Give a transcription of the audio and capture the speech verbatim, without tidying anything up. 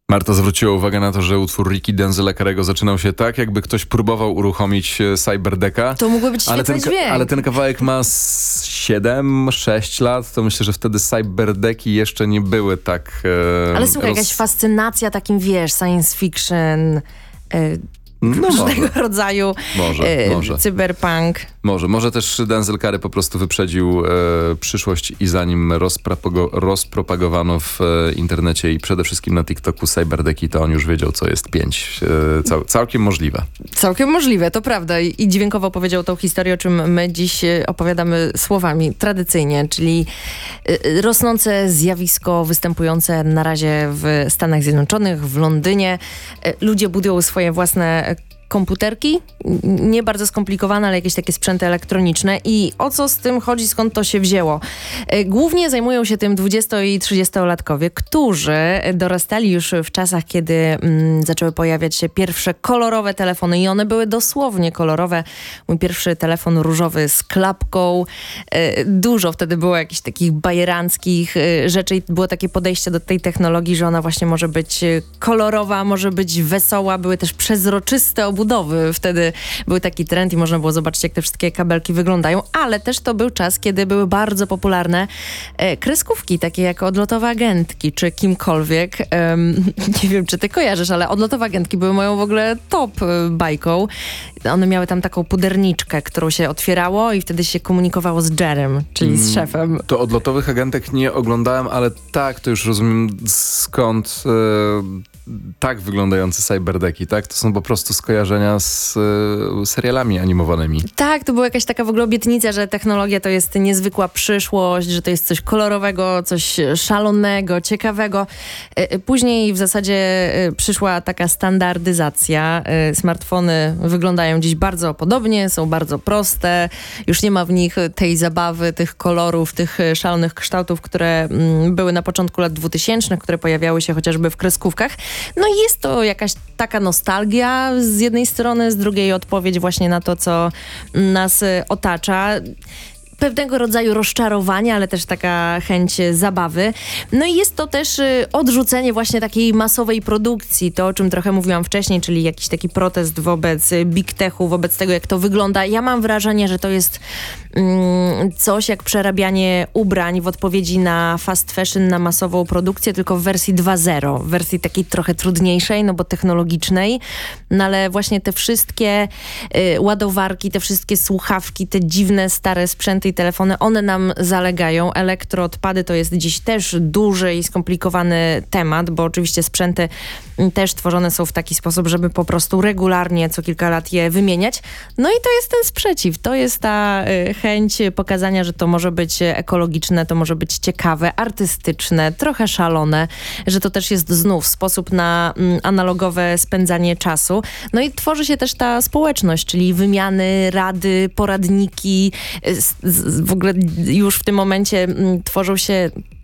Marta zwróciła uwagę na to, że utwór Ricky Denzela Carey'ego zaczynał się tak, jakby ktoś próbował uruchomić e, Cyberdecka. To mógłby być ale świetny ten, dźwięk. ale ten kawałek ma siedem sześć lat, to myślę, że wtedy Cyberdecki jeszcze nie były tak... E, ale słuchaj, roz... jakaś fascynacja takim, wiesz, science fiction... E, No różnego może. rodzaju Może, e, może. cyberpunk. Może, może też Denzel Curry po prostu wyprzedził e, przyszłość i zanim rozpropago- rozpropagowano w e, internecie i przede wszystkim na TikToku Cyberdecki, to on już wiedział, co jest pięć. E, cał, całkiem możliwe. Całkiem możliwe, to prawda. I, i dźwiękowo opowiedział tą historię, o czym my dziś opowiadamy słowami tradycyjnie, czyli y, rosnące zjawisko występujące na razie w Stanach Zjednoczonych, w Londynie. Y, ludzie budują swoje własne komputerki, nie bardzo skomplikowane, ale jakieś takie sprzęty elektroniczne. I o co z tym chodzi, skąd to się wzięło? Głównie zajmują się tym dwudziesto- i trzydziestolatkowie, którzy dorastali już w czasach, kiedy mm, zaczęły pojawiać się pierwsze kolorowe telefony i one były dosłownie kolorowe. Mój pierwszy telefon różowy z klapką. Dużo wtedy było jakichś takich bajeranckich rzeczy i było takie podejście do tej technologii, że ona właśnie może być kolorowa, może być wesoła. Były też przezroczyste obudowy. Wtedy był taki trend i można było zobaczyć, jak te wszystkie kabelki wyglądają, ale też to był czas, kiedy były bardzo popularne e, kreskówki, takie jak Odlotowe Agentki, czy kimkolwiek. Um, nie wiem, czy ty kojarzysz, ale Odlotowe Agentki były moją w ogóle top e, bajką. One miały tam taką puderniczkę, którą się otwierało i wtedy się komunikowało z Jerem, czyli z szefem. To Odlotowych Agentek nie oglądałem, ale tak, to już rozumiem skąd e, tak wyglądające Cyberdecki, tak? To są po prostu skojarzenia z e, serialami animowanymi. Tak, to była jakaś taka w ogóle obietnica, że technologia to jest niezwykła przyszłość, że to jest coś kolorowego, coś szalonego, ciekawego. Później w zasadzie przyszła taka standardyzacja. Smartfony wyglądają dziś bardzo podobnie, są bardzo proste. Już nie ma w nich tej zabawy, tych kolorów, tych szalonych kształtów, które były na początku lat dwutysięcznych, które pojawiały się chociażby w kreskówkach. No i jest to jakaś taka nostalgia z jednej strony, z drugiej odpowiedź właśnie na to, co nas otacza. Pewnego rodzaju rozczarowanie, ale też taka chęć zabawy. No i jest to też y, odrzucenie właśnie takiej masowej produkcji. To, o czym trochę mówiłam wcześniej, czyli jakiś taki protest wobec y, big techu, wobec tego, jak to wygląda. Ja mam wrażenie, że to jest mm, coś jak przerabianie ubrań w odpowiedzi na fast fashion, na masową produkcję, tylko w wersji dwa zero. W wersji takiej trochę trudniejszej, no bo technologicznej. No ale właśnie te wszystkie y, ładowarki, te wszystkie słuchawki, te dziwne, stare sprzęty i telefony, one nam zalegają. Elektroodpady to jest dziś też duży i skomplikowany temat, bo oczywiście sprzęty też tworzone są w taki sposób, żeby po prostu regularnie co kilka lat je wymieniać. No i to jest ten sprzeciw. To jest ta y, chęć pokazania, że to może być ekologiczne, to może być ciekawe, artystyczne, trochę szalone, że to też jest znów sposób na mm, analogowe spędzanie czasu. No i tworzy się też ta społeczność, czyli wymiany, rady, poradniki. Y, z, z, w ogóle już w tym momencie m, tworzą się